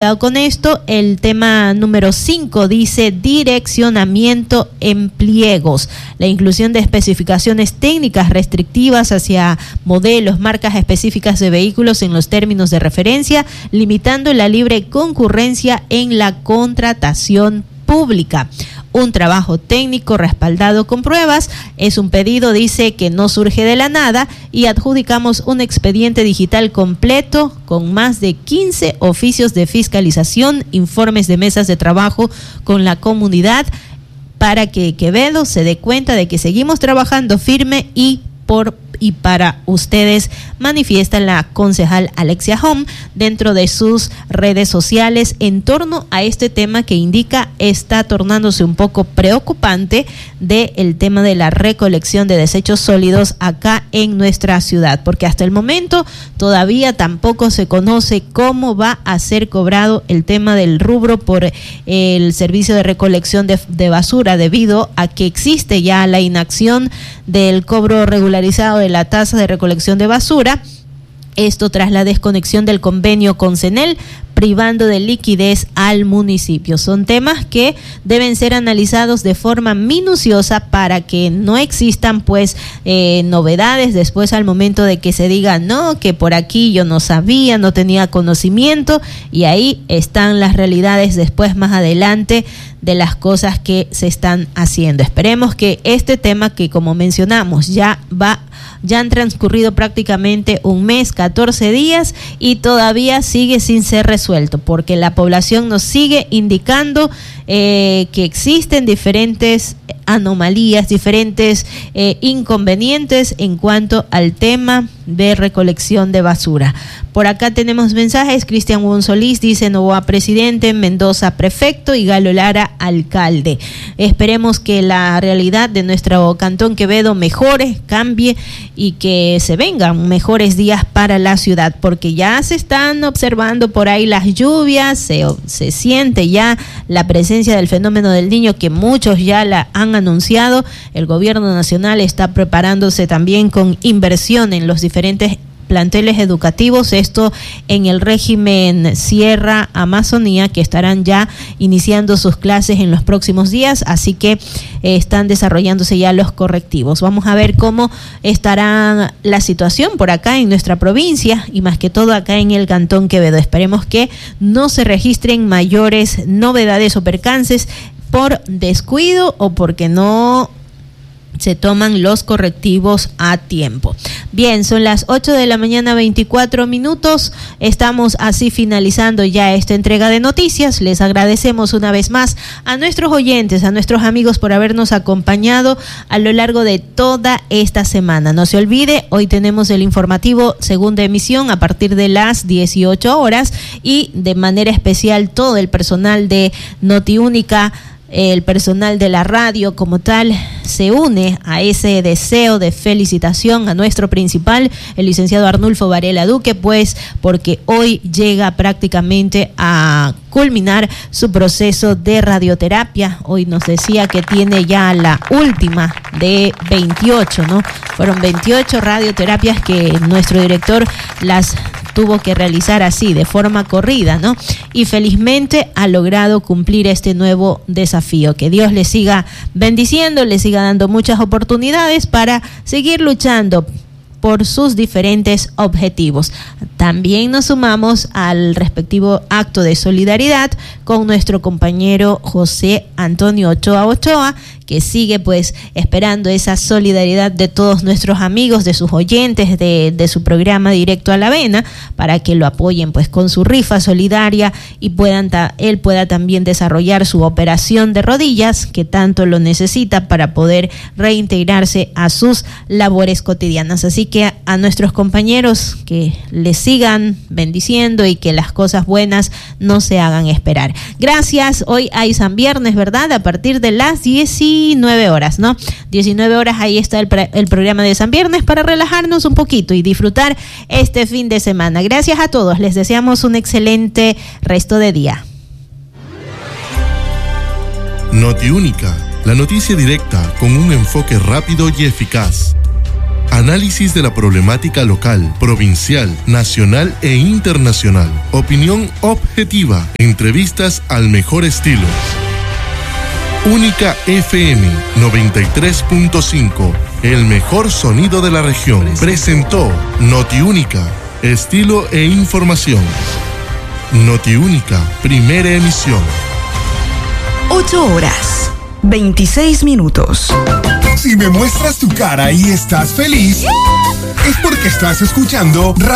relacionado con esto, el tema número 5 dice direccionamiento en pliegos, la inclusión de especificaciones técnicas restrictivas hacia modelos, marcas específicas de vehículos en los términos de referencia, limitando la libre concurrencia en la contratación pública. Un trabajo técnico respaldado con pruebas, es un pedido, dice, que no surge de la nada, y adjudicamos un expediente digital completo con más de 15 oficios de fiscalización, informes de mesas de trabajo con la comunidad, para que Quevedo se dé cuenta de que seguimos trabajando firme y para ustedes, manifiesta la concejal Alexia Hom dentro de sus redes sociales en torno a este tema que indica está tornándose un poco preocupante del tema de la recolección de desechos sólidos acá en nuestra ciudad, porque hasta el momento todavía tampoco se conoce cómo va a ser cobrado el tema del rubro por el servicio de recolección de basura, debido a que existe ya la inacción del cobro regularizado de la tasa de recolección de basura. Esto tras la desconexión del convenio con CENEL, privando de liquidez al municipio. Son temas que deben ser analizados de forma minuciosa para que no existan novedades después al momento de que se diga no, que por aquí yo no sabía, no tenía conocimiento, y ahí están las realidades después más adelante de las cosas que se están haciendo. Esperemos que este tema, que como mencionamos ya han transcurrido prácticamente un mes, 14 días, y todavía sigue sin ser resuelto, porque la población nos sigue indicando que existen diferentes anomalías, diferentes inconvenientes en cuanto al tema de recolección de basura. Por acá tenemos mensajes. Cristian González dice: Novoa presidente, Mendoza prefecto y Galo Lara alcalde. Esperemos que la realidad de nuestro Cantón Quevedo mejore, cambie y que se vengan mejores días para la ciudad, porque ya se están observando por ahí las lluvias, se siente ya la presencia del fenómeno del Niño, que muchos ya la han anunciado. El gobierno nacional está preparándose también con inversión en los diferentes planteles educativos, esto en el régimen Sierra Amazonía, que estarán ya iniciando sus clases en los próximos días, así que están desarrollándose ya los correctivos. Vamos a ver cómo estará la situación por acá en nuestra provincia y más que todo acá en el Cantón Quevedo. Esperemos que no se registren mayores novedades o percances por descuido o porque no se toman los correctivos a tiempo. Bien, son las 8 de la mañana, 24 minutos. Estamos así finalizando ya esta entrega de noticias. Les agradecemos una vez más a nuestros oyentes, a nuestros amigos por habernos acompañado a lo largo de toda esta semana. No se olvide, hoy tenemos el informativo segunda emisión a partir de las 18 horas y de manera especial todo el personal de Notiúnica, el personal de la radio como tal, se une a ese deseo de felicitación a nuestro principal, el licenciado Arnulfo Varela Duque, pues porque hoy llega prácticamente a culminar su proceso de radioterapia. Hoy nos decía que tiene ya la última de 28, ¿no? Fueron 28 radioterapias que nuestro director las tuvo que realizar así, de forma corrida, ¿no? Y felizmente ha logrado cumplir este nuevo desafío. Que Dios le siga bendiciendo, le siga dando muchas oportunidades para seguir luchando por sus diferentes objetivos. También nos sumamos al respectivo acto de solidaridad con nuestro compañero José Antonio Ochoa, que sigue pues esperando esa solidaridad de todos nuestros amigos, de sus oyentes, de su programa Directo a la Vena, para que lo apoyen pues con su rifa solidaria y él pueda también desarrollar su operación de rodillas, que tanto lo necesita para poder reintegrarse a sus labores cotidianas. Así que a nuestros compañeros, que les sigan bendiciendo y que las cosas buenas no se hagan esperar. Gracias. Hoy hay San Viernes, ¿verdad? A partir de las 19 horas, ¿no? 19 horas, ahí está el programa de San Viernes para relajarnos un poquito y disfrutar este fin de semana. Gracias a todos. Les deseamos un excelente resto de día. Notiúnica, la noticia directa con un enfoque rápido y eficaz. Análisis de la problemática local, provincial, nacional e internacional. Opinión objetiva. Entrevistas al mejor estilo. Única FM 93.5. El mejor sonido de la región. Presentó Notiúnica. Estilo e información. Notiúnica. Primera emisión. 8:26. Si me muestras tu cara y estás feliz, es porque estás escuchando